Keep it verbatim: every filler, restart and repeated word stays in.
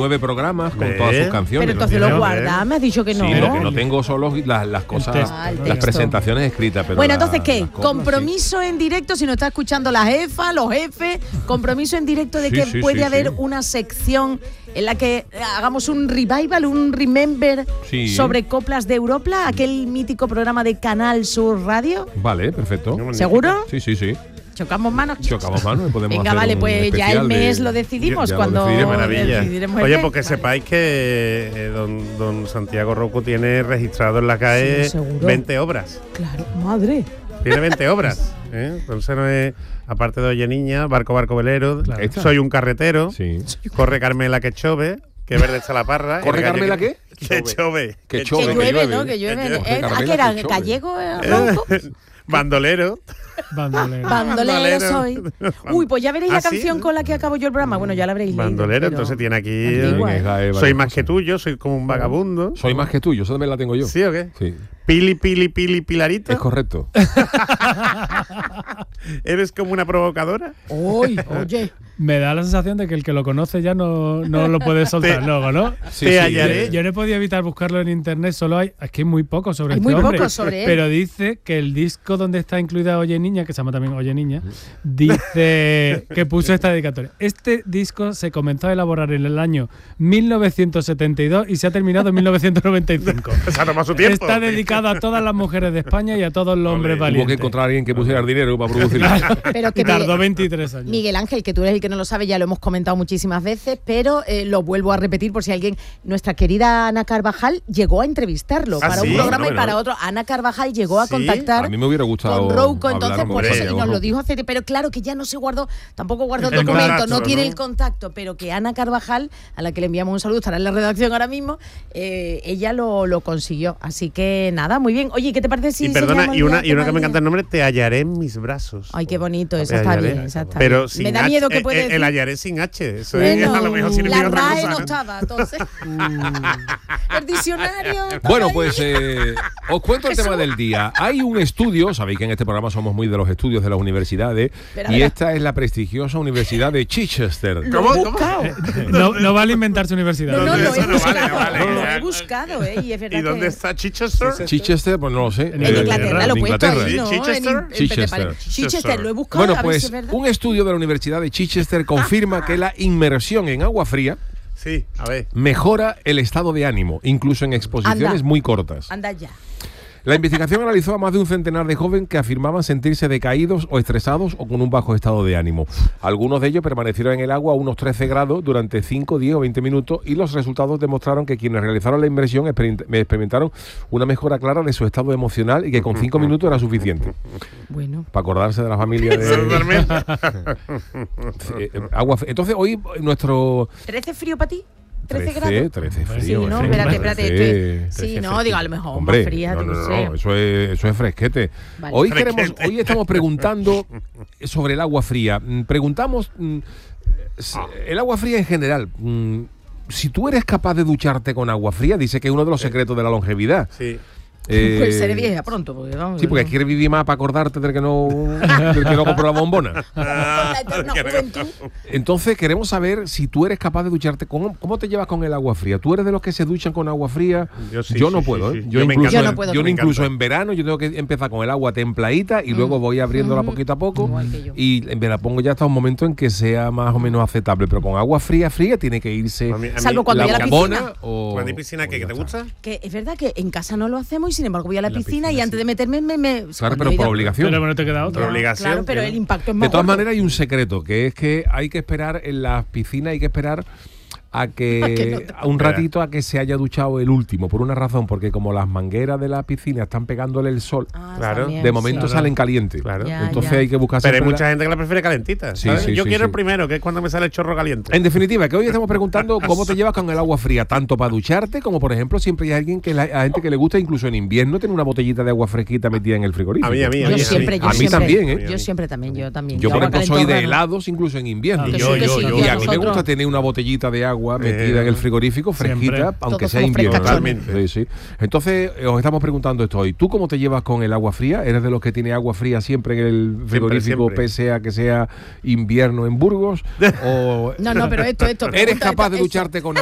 nueve programas con ¿Ves? todas sus canciones. Pero entonces lo guardas, me has dicho que no. Sí, lo que no tengo son los- las, las cosas, texto. Ah, el las texto. presentaciones escritas. Pero Bueno, la- entonces, ¿qué? las coplas, Compromiso en directo, si nos está escuchando la jefa, los jefes, compromiso en directo de Sí, que sí, puede sí, haber sí. una sección en la que hagamos un revival, un remember Sí. sobre coplas de Europla, aquel mítico programa de Canal Sur Radio. sí. Vale, perfecto. ¿Seguro? Sí, sí, sí. Chocamos manos. Chocamos manos y podemos Venga, hacer vale, un pues ya especial el mes de- lo decidimos ya lo cuando decidiremos. Maravilla. decidiremos el Oye, mes. porque Vale. sepáis que eh, don, don Santiago Rocco tiene registrado en la C A E Sí, seguro. veinte obras. Claro, madre. Tiene veinte obras. ¿eh? Entonces, no es, aparte de Oye Niña, Barco Barco Velero, Esta. Soy un carretero, Sí. Corre Carmela que chove, que verde está la parra. ¿Corre el gallo Carmela que- qué? Que chove. Que Que chove, llueve, ¿no? Que llueve. llueve. Eh, ¿A Carmela, qué era? que chove. ¿Gallego? eh, Ronco? Bandolero. Bandolero. Bandolero Bandolero. soy. Uy, pues ya veréis ¿Ah, la sí? canción con la que acabo yo el programa. Bueno, ya la habréis leído. Bandolero, pero- entonces tiene aquí. Antigua, eh, ¿eh? Venga, Eva, soy varias más cosas. que tuyo, soy como un vagabundo. Soy más que tuyo, eso también la tengo yo. ¿Sí o qué? Sí, Pili, pili, pili, pilarito. es correcto. ¿Eres como una provocadora? Uy, oye. Me da la sensación de que el que lo conoce ya no, no lo puede soltar Te- luego, ¿no? Sí, Te sí, hallaré. eh, Yo no he podido evitar buscarlo en internet, solo hay, es que hay muy poco sobre Hay este muy hombre. poco sobre él. Pero dice que el disco donde está incluida Oye Niña, que se llama también Oye Niña, dice que puso esta dedicatoria. Este disco se comenzó a elaborar en el año mil novecientos setenta y dos y se ha terminado en mil novecientos noventa y cinco. Se ha tomado su tiempo. Está dedicado a todas las mujeres de España y a todos los hombres Ole. Hubo que valientes. encontrar a alguien que pusiera el dinero para producirlo. Pero que Y tardó Miguel, veintitrés años. Miguel Ángel, que tú eres el que no lo sabe, ya lo hemos comentado muchísimas veces, pero eh, lo vuelvo a repetir por si alguien. Nuestra querida Ana Carvajal llegó a entrevistarlo ¿Ah, para sí? un programa Bueno, y para bueno. otro. Ana Carvajal llegó a ¿Sí? contactar A mí me hubiera gustado con Rouco, hablar entonces con por él, eso, y con nos lo Rouco. dijo hace, pero claro que ya no se guardó, tampoco guardó el, El documento, contacto, no tiene ¿no? el contacto, pero que Ana Carvajal, a la que le enviamos un saludo, estará en la redacción ahora mismo, eh, ella lo, lo consiguió. Así que nada, muy bien. Oye, ¿qué te parece si Y perdona, enseñamos y ya una, el y una tema que me del encanta el día? nombre, Te hallaré en mis brazos. Ay, qué bonito, esa Te está hallaré. bien, esa está Pero bien. sin Me da H, miedo que eh, puede eh, decir. El hallaré sin H. Eso Bueno, a lo mejor significa la otra R A E cosa. no ¿no? estaba, entonces. El diccionario. estaba Bueno, ahí. pues eh, os cuento el tema Jesús. del día. Hay un estudio, sabéis que en este programa somos muy de los estudios de las universidades, Verá, y verá. esta es la prestigiosa Universidad de Chichester. Lo ¿Cómo? he ¿Cómo? buscado. No, no vale inventarse universidad. No, no, lo Eso he no vale, buscado. no vale, Lo ya. he buscado, ¿eh? Y es verdad ¿Y dónde que- está Chichester? Chichester, pues no lo sé. En En Eh, Inglaterra, lo he en puesto Inglaterra. ahí, ¿no? ¿Sí? ¿Chichester? En- en- Chichester. Chichester, lo he buscado, Bueno, a ver pues si es verdad. un estudio de la Universidad de Chichester confirma que la inmersión en agua fría Sí, a ver. mejora el estado de ánimo, incluso en exposiciones Anda. muy cortas. Anda ya. La investigación analizó a más de un centenar de jóvenes que afirmaban sentirse decaídos o estresados o con un bajo estado de ánimo. Algunos de ellos permanecieron en el agua a unos trece grados durante cinco, diez o veinte minutos y los resultados demostraron que quienes realizaron la inmersión experiment- experimentaron una mejora clara de su estado emocional y que con cinco minutos era suficiente. Bueno. Para acordarse de la familia de... Totalmente. Eh, eh, agua fría. Entonces hoy nuestro... ¿trece frío para ti? ¿trece trece, grados? trece Sí, frío. Sí, no, eh, espérate, trece. espérate. estoy- Sí, trece no, digo, a lo mejor Hombre, más fría, no, no, no, sé. no, eso es, eso es fresquete. Vale. Hoy Fresquete. queremos, hoy estamos preguntando sobre el agua fría. Mm, Preguntamos mm, s- el agua fría en general. mm, Si tú eres capaz de ducharte con agua fría, dice que es uno de los secretos de la longevidad. Sí. Eh, Pues seré vieja pronto, porque vamos. Sí, porque quieres vivir más para acordarte del que no, del que no compró la bombona. Con la eterna juventud. Entonces queremos saber si tú eres capaz de ducharte. ¿Cómo, cómo te llevas con el agua fría? ¿Tú eres de los que se duchan con agua fría? Yo sí, no sí, puedo. sí, ¿eh? sí. Yo, Yo me incluso, encanta. Yo no en- puedo yo Me incluso encanta. en verano yo tengo que empezar con el agua templadita y luego voy abriéndola Mm. poquito a poco. Igual que yo. Y me la pongo ya hasta un momento en que sea más o menos aceptable. Pero con agua fría, fría tiene que irse A mí- a mí- Salvo cuando la voy a la bombona piscina. o... ¿Cuándo hay piscina o qué? ya ¿Que te está. gusta? Que es verdad que en casa no lo hacemos y sin embargo voy a la, En la piscina, y piscina, antes sí. de meterme me, me Claro, cuando pero he por ido- obligación. Pero no te queda otra. Por obligación. Claro, pero que- el impacto es más De todas gordo. maneras hay un secreto, que es que hay que esperar en las piscinas, hay que esperar a que, A que no te- a un ratito a que se haya duchado el último, por una razón, porque como las mangueras de la piscina están pegándole el sol, Ah, Claro. también, de momento sí. salen calientes. Claro. Ya, Entonces ya. hay que buscar Pero hay siempre mucha la- gente que la prefiere calentita. Sí, ¿sabes? sí, Yo sí, quiero sí. el primero, que es cuando me sale el chorro caliente. En definitiva, que hoy estamos preguntando cómo te llevas con el agua fría, tanto para ducharte como, por ejemplo, siempre hay alguien que la, a gente que le gusta, incluso en invierno, tener una botellita de agua fresquita metida en el frigorífico. A mí, a mí, a Yo mí, siempre, a yo A mí siempre. también, ¿eh? Yo siempre también, yo también. Yo, por agua ejemplo, soy de calentorra, ¿no? helados incluso en invierno. Que Yo, sí, que yo, sí, yo. que Y a mí me nosotros- gusta tener una botellita de agua metida Eh, en el frigorífico, fresquita, siempre. aunque Todos sea somos invierno. frescachones. Sí, sí. Entonces, eh, os estamos preguntando esto hoy. ¿Tú cómo te llevas con el agua fría? ¿Eres de los que tiene agua fría siempre en el frigorífico, siempre. pese a que sea invierno en Burgos? ¿O No, no, pero esto, esto. eres pregunta capaz esto, de esto. ducharte con